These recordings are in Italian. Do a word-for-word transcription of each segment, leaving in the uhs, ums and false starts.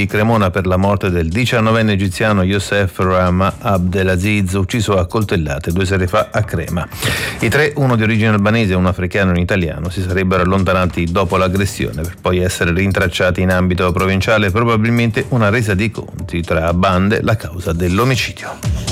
di Cremona per la morte del diciannovenne egiziano Youssef Rama Abdelaziz, ucciso a coltellate due sere fa a Crema. I tre, uno di origine albanese, un africano e un italiano, si sarebbero allontanati dopo l'aggressione per poi essere rintracciati in ambito provinciale, probabilmente una resa di conti tra bande la causa dell'omicidio.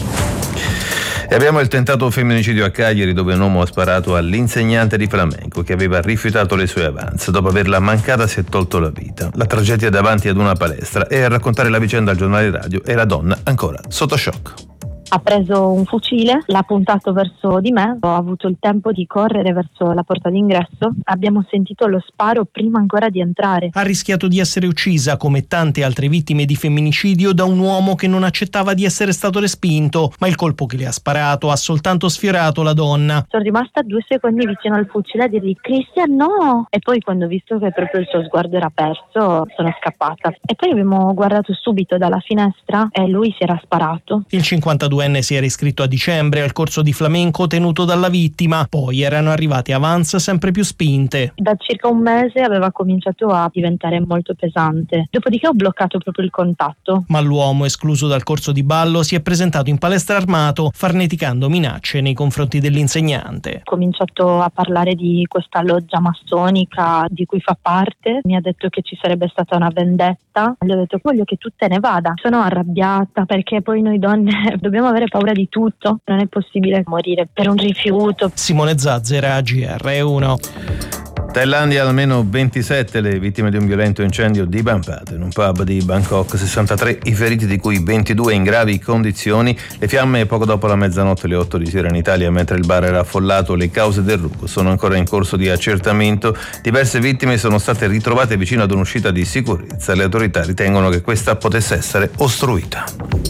E abbiamo il tentato femminicidio a Cagliari, dove un uomo ha sparato all'insegnante di flamenco che aveva rifiutato le sue avance. Dopo averla mancata si è tolto la vita. La tragedia è davanti ad una palestra e a raccontare la vicenda al giornale radio è la donna ancora sotto shock. Ha preso un fucile, l'ha puntato verso di me, ho avuto il tempo di correre verso la porta d'ingresso, abbiamo sentito lo sparo prima ancora di entrare. Ha rischiato di essere uccisa, come tante altre vittime di femminicidio, da un uomo che non accettava di essere stato respinto, ma il colpo che le ha sparato ha soltanto sfiorato la donna. Sono rimasta due secondi vicino al fucile a dirgli Cristian no! E poi quando ho visto che proprio il suo sguardo era perso sono scappata. E poi abbiamo guardato subito dalla finestra e lui si era sparato. Il cinquantadue si era iscritto a dicembre al corso di flamenco tenuto dalla vittima, poi erano arrivate avance sempre più spinte. Da circa un mese aveva cominciato a diventare molto pesante, dopodiché ho bloccato proprio il contatto. Ma l'uomo, escluso dal corso di ballo, si è presentato in palestra armato, farneticando minacce nei confronti dell'insegnante. Ho cominciato a parlare di questa loggia massonica di cui fa parte, mi ha detto che ci sarebbe stata una vendetta, gli ho detto voglio che tu te ne vada. Sono arrabbiata perché poi noi donne dobbiamo avere paura di tutto, non è possibile morire per un rifiuto. Simone Zazzera, G R uno. Thailandia, almeno ventisette le vittime di un violento incendio divampato in un pub di Bangkok, sessantatré i feriti di cui ventidue in gravi condizioni. Le fiamme poco dopo la mezzanotte, le otto di sera in Italia, mentre il bar era affollato. Le cause del rogo sono ancora in corso di accertamento. Diverse vittime sono state ritrovate vicino ad un'uscita di sicurezza. Le autorità ritengono che questa potesse essere ostruita.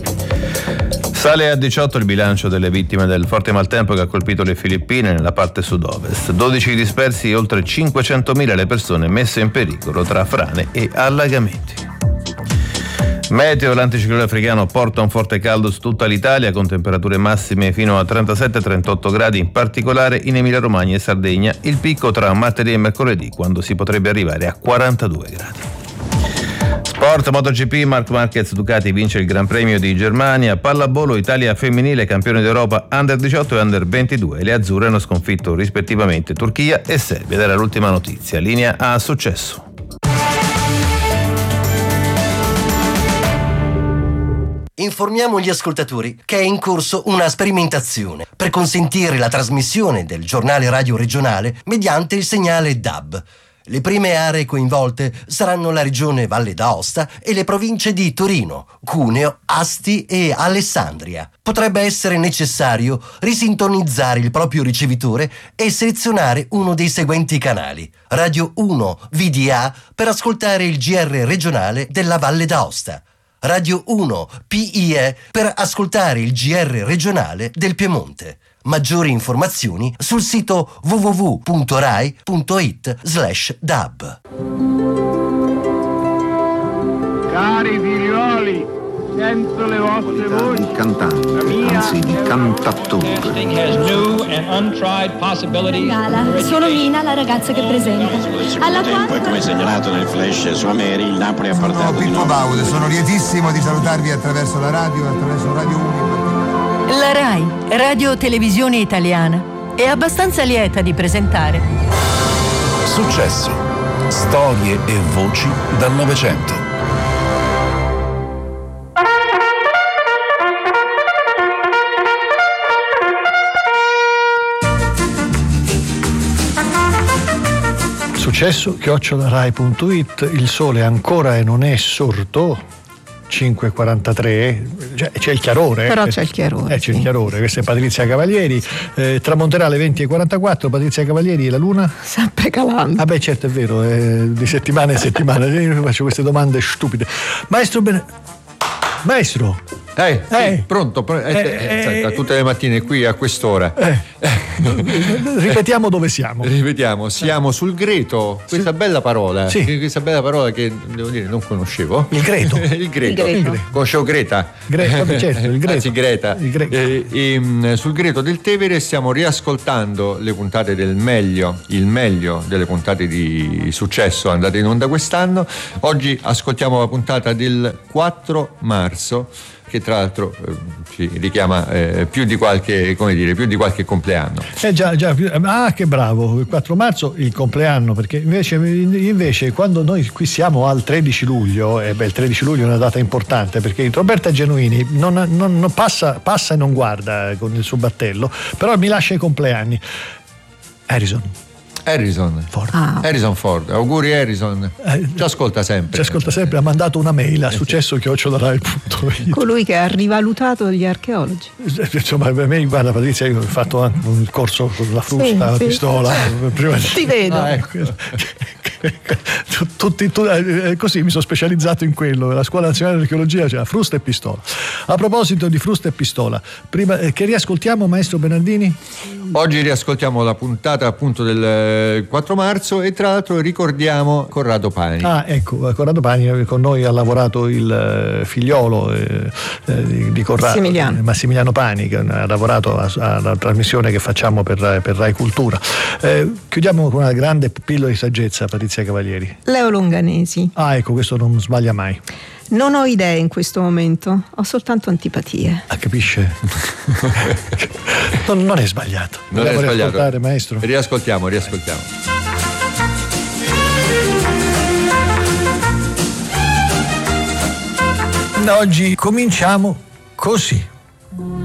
Sale a diciotto il bilancio delle vittime del forte maltempo che ha colpito le Filippine nella parte sud-ovest. dodici dispersi e oltre cinquecentomila le persone messe in pericolo tra frane e allagamenti. Meteo, l'anticiclone africano porta un forte caldo su tutta l'Italia con temperature massime fino a trentasette trentotto gradi, in particolare in Emilia-Romagna e Sardegna. Il picco tra martedì e mercoledì, quando si potrebbe arrivare a quarantadue gradi. Sport, MotoGP, Marc Marquez Ducati vince il Gran Premio di Germania. Pallavolo, Italia femminile campione d'Europa under diciotto e under ventidue. Le azzurre hanno sconfitto rispettivamente Turchia e Serbia. Ed era l'ultima notizia. Linea a Successo. Informiamo gli ascoltatori che è in corso una sperimentazione per consentire la trasmissione del giornale radio regionale mediante il segnale D A B. Le prime aree coinvolte saranno la regione Valle d'Aosta e le province di Torino, Cuneo, Asti e Alessandria. Potrebbe essere necessario risintonizzare il proprio ricevitore e selezionare uno dei seguenti canali: Radio uno V D A per ascoltare il G R regionale della Valle d'Aosta, Radio uno P I E per ascoltare il G R regionale del Piemonte. Maggiori informazioni sul sito w w w punto rai punto it slash D A B. Cari figlioli, sento le vostre voci. Di cantante, anzi di cantatore. Gala, sono Mina, la ragazza che presenta. Alla quale... Poi, come segnalato nel flash su Ameri, il Napoli ha portato. Sono Pippo Baudo, sono lietissimo di salutarvi attraverso la radio, attraverso Radio uno. La RAI, Radio Televisione Italiana, è abbastanza lieta di presentare Successo, storie e voci dal Novecento. Successo, chiocciola rai punto it, il sole ancora e non è sorto. cinque e quarantatré, cioè, c'è il chiarore. Però eh, c'è il chiarore. Eh, c'è sì. il chiarore, questa è Patrizia Cavalieri. Eh, tramonterà alle venti e quarantaquattro, Patrizia Cavalieri, la luna? Sempre calando. Ah beh, certo, è vero, eh, di settimana in settimana. Io faccio queste domande stupide. Maestro Ben... Maestro! Eh, sì, Eh. pronto, pr- eh, Eh, eh, senta, eh, tutte le mattine qui a quest'ora. Eh. Ripetiamo dove siamo. Ripetiamo, siamo sul greto, questa bella parola, Sì. che- questa bella parola che devo dire non conoscevo. Il greto. il greto. Il greto. Conoscevo Greta. Gre- vabbè, certo, il greto. Anzi, Greta. Il greto. Eh, e, mh, sul greto del Tevere stiamo riascoltando le puntate del meglio, il meglio delle puntate di successo andate in onda quest'anno. Oggi ascoltiamo la puntata del quattro marzo, che tra l'altro eh, ci richiama eh, più di qualche, come dire, più di qualche compleanno. Eh già, già, ah che bravo, il quattro marzo il compleanno, perché invece, invece quando noi qui siamo al tredici luglio, e beh il tredici luglio è una data importante perché Roberta Genuini non, non, non passa, passa e non guarda con il suo battello, però mi lascia i compleanni. Harrison. Harrison Ford. Ah. Harrison Ford, auguri Harrison, Eh, ci ascolta sempre. Ci ascolta sempre, ha mandato una mail a successo chiocciola rai punto it. Colui che ha rivalutato gli archeologi. Insomma, per me, guarda Patrizia, io ho fatto anche un corso con la frusta, Sì, la sì. pistola. Prima di... Ti vedo. Ah, ecco. Tutti, tu, eh, così mi sono specializzato in quello. La Scuola Nazionale di Archeologia c'era frusta e pistola. A proposito di frusta e pistola, prima, eh, che riascoltiamo, maestro Bernardini? Oggi riascoltiamo la puntata appunto del eh, quattro marzo e tra l'altro ricordiamo Corrado Pani. Ah, ecco, Corrado Pani, con noi ha lavorato il eh, figliolo eh, eh, di, di Corrado, Massimiliano. eh, Massimiliano Pani, che ha lavorato a- alla trasmissione che facciamo per, per Rai Cultura. Eh, chiudiamo con una grande pillola di saggezza, Patrizia Cavalieri. Leo Longanesi. Ah, ecco, questo non sbaglia mai. Non ho idee in questo momento, ho soltanto antipatie. Ah, capisce? non, non è sbagliato. Non è Vogliamo sbagliato. riascoltare, maestro? Riascoltiamo, riascoltiamo. Oggi cominciamo così.